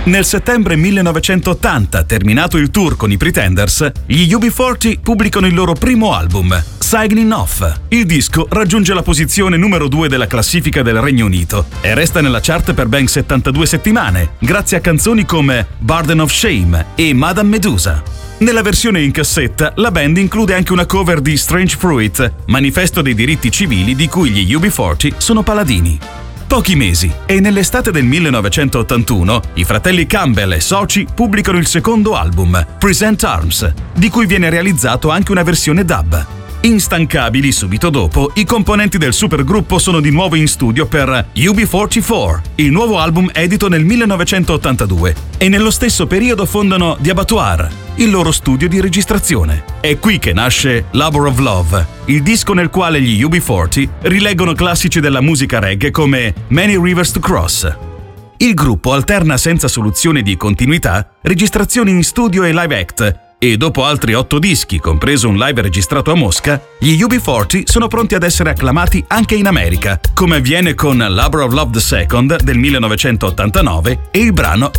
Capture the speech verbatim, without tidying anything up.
Nel settembre millenovecentottanta, terminato il tour con i Pretenders, gli U B quaranta pubblicano il loro primo album, Signing Off. Il disco raggiunge la posizione numero due della classifica del Regno Unito e resta nella chart per ben settantadue settimane, grazie a canzoni come Burden of Shame e Madame Medusa. Nella versione in cassetta, la band include anche una cover di Strange Fruit, manifesto dei diritti civili di cui gli U B quaranta sono paladini. Pochi mesi, e nell'estate del millenovecentottantuno, i fratelli Campbell e soci pubblicano il secondo album, Present Arms, di cui viene realizzato anche una versione dub. Instancabili subito dopo, i componenti del supergruppo sono di nuovo in studio per U B quarantaquattro, il nuovo album edito nel millenovecentottantadue, e nello stesso periodo fondano The Abattoir, il loro studio di registrazione. È qui che nasce Labor of Love, il disco nel quale gli U B quaranta rileggono classici della musica reggae come Many Rivers to Cross. Il gruppo alterna senza soluzione di continuità registrazioni in studio e live act, e dopo altri otto dischi, compreso un live registrato a Mosca, gli U B quaranta sono pronti ad essere acclamati anche in America, come avviene con Labor of Love the Second del millenovecentottantanove e il brano